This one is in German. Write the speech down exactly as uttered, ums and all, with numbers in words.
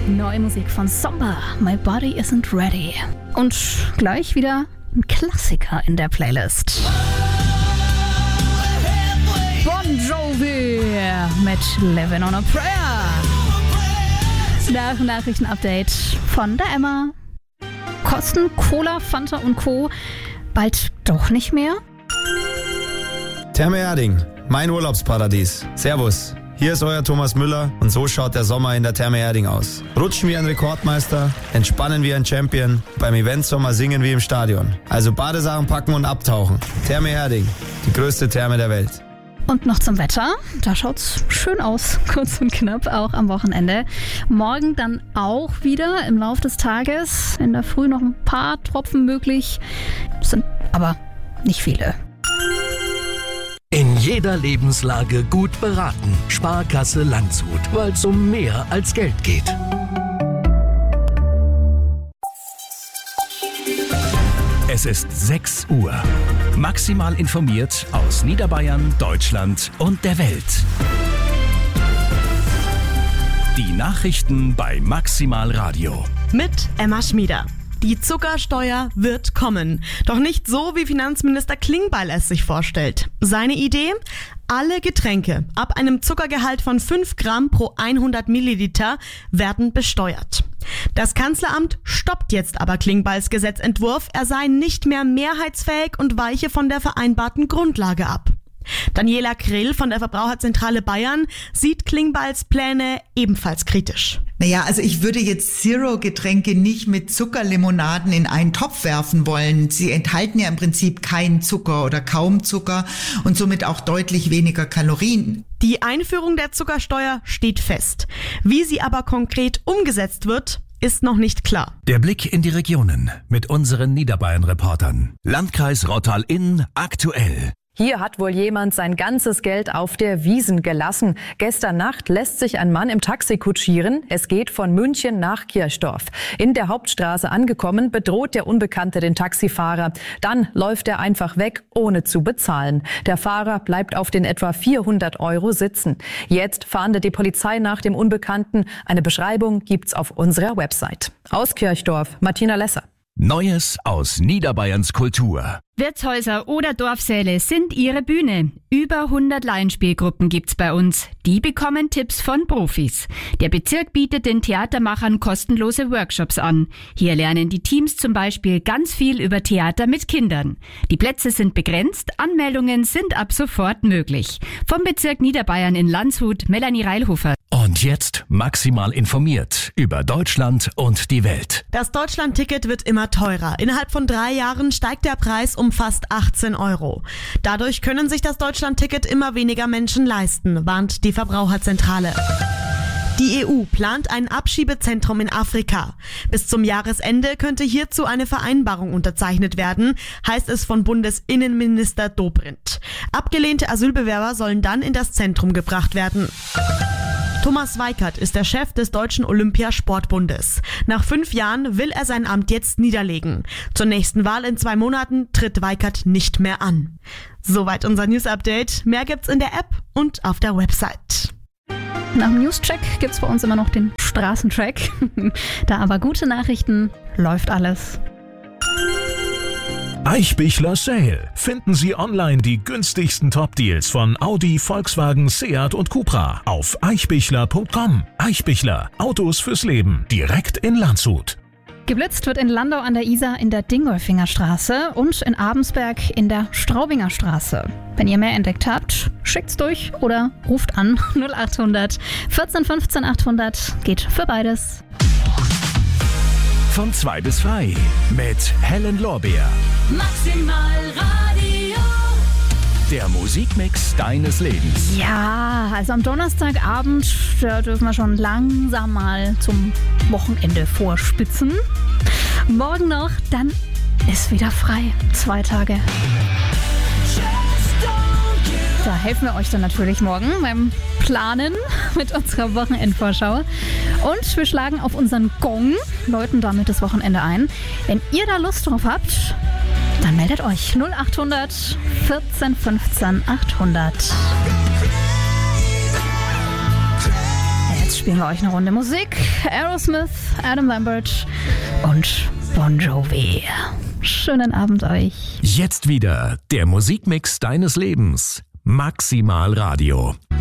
Neue Musik von Somber, My Body Isn't Ready. Und gleich wieder ein Klassiker in der Playlist. Bon Jovi mit Living on a Prayer. Nach Nachrichtenupdate von der Emma. Kosten Cola, Fanta und Co. bald doch nicht mehr? Therme Erding, mein Urlaubsparadies. Servus, hier ist euer Thomas Müller und so schaut der Sommer in der Therme Erding aus. Rutschen wie ein Rekordmeister, entspannen wie ein Champion, beim Eventsommer singen wie im Stadion. Also Badesachen packen und abtauchen. Therme Erding, die größte Therme der Welt. Und noch zum Wetter. Da schaut's schön aus, kurz und knapp, auch am Wochenende. Morgen dann auch wieder im Laufe des Tages. In der Früh noch ein paar Tropfen möglich, sind aber nicht viele. In jeder Lebenslage gut beraten. Sparkasse Landshut, weil es um mehr als Geld geht. Es ist sechs Uhr. Maximal informiert aus Niederbayern, Deutschland und der Welt. Die Nachrichten bei Maximal Radio. Mit Emma Schmieder. Die Zuckersteuer wird kommen. Doch nicht so, wie Finanzminister Klingbeil es sich vorstellt. Seine Idee? Alle Getränke ab einem Zuckergehalt von fünf Gramm pro hundert Milliliter werden besteuert. Das Kanzleramt stoppt jetzt aber Klingbeils Gesetzentwurf. Er sei nicht mehr mehrheitsfähig und weiche von der vereinbarten Grundlage ab. Daniela Krill von der Verbraucherzentrale Bayern sieht Klingbeils Pläne ebenfalls kritisch. Naja, also ich würde jetzt Zero-Getränke nicht mit Zuckerlimonaden in einen Topf werfen wollen. Sie enthalten ja im Prinzip keinen Zucker oder kaum Zucker und somit auch deutlich weniger Kalorien. Die Einführung der Zuckersteuer steht fest. Wie sie aber konkret umgesetzt wird, ist noch nicht klar. Der Blick in die Regionen mit unseren Niederbayern-Reportern. Landkreis Rottal-Inn aktuell. Hier hat wohl jemand sein ganzes Geld auf der Wiesn gelassen. Gestern Nacht lässt sich ein Mann im Taxi kutschieren. Es geht von München nach Kirchdorf. In der Hauptstraße angekommen, bedroht der Unbekannte den Taxifahrer. Dann läuft er einfach weg, ohne zu bezahlen. Der Fahrer bleibt auf den etwa vierhundert Euro sitzen. Jetzt fahndet die Polizei nach dem Unbekannten. Eine Beschreibung gibt's auf unserer Website. Aus Kirchdorf, Martina Lesser. Neues aus Niederbayerns Kultur. Wirtshäuser oder Dorfsäle sind ihre Bühne. Über hundert Laienspielgruppen gibt's bei uns. Die bekommen Tipps von Profis. Der Bezirk bietet den Theatermachern kostenlose Workshops an. Hier lernen die Teams zum Beispiel ganz viel über Theater mit Kindern. Die Plätze sind begrenzt, Anmeldungen sind ab sofort möglich. Vom Bezirk Niederbayern in Landshut, Melanie Reilhofer. Und jetzt maximal informiert über Deutschland und die Welt. Das Deutschland-Ticket wird immer teurer. Innerhalb von drei Jahren steigt der Preis um fast achtzehn Euro. Dadurch können sich das Deutschland-Ticket immer weniger Menschen leisten, warnt die Verbraucherzentrale. Die E U plant ein Abschiebezentrum in Afrika. Bis zum Jahresende könnte hierzu eine Vereinbarung unterzeichnet werden, heißt es von Bundesinnenminister Dobrindt. Abgelehnte Asylbewerber sollen dann in das Zentrum gebracht werden. Thomas Weikert ist der Chef des Deutschen Olympiasportbundes. Nach fünf Jahren will er sein Amt jetzt niederlegen. Zur nächsten Wahl in zwei Monaten tritt Weikert nicht mehr an. Soweit unser News-Update. Mehr gibt's in der App und auf der Website. Nach dem News-Check gibt's bei uns immer noch den Straßentrack. Da aber gute Nachrichten, läuft alles. Eichbichler Sale. Finden Sie online die günstigsten Top-Deals von Audi, Volkswagen, Seat und Cupra auf eichbichler punkt com. Eichbichler. Autos fürs Leben. Direkt in Landshut. Geblitzt wird in Landau an der Isar in der Dingolfinger Straße und in Abensberg in der Straubinger Straße. Wenn ihr mehr entdeckt habt, schickt's durch oder ruft an null acht hundert vierzehn fünfzehn achthundert. Geht für beides. Von zwei bis frei mit Helen Lorbeer. Maximal Radio. Der Musikmix deines Lebens. Ja, also am Donnerstagabend, da dürfen wir schon langsam mal zum Wochenende vorspitzen. Morgen noch, dann ist wieder frei. Zwei Tage. Da helfen wir euch dann natürlich morgen beim Planen mit unserer Wochenendvorschau. Und wir schlagen auf unseren Gong, läuten damit das Wochenende ein. Wenn ihr da Lust drauf habt, dann meldet euch null acht hundert vierzehn fünfzehn achthundert. Jetzt spielen wir euch eine Runde Musik. Aerosmith, Adam Lambert und Bon Jovi. Schönen Abend euch. Jetzt wieder der Musikmix deines Lebens. Maximal Radio.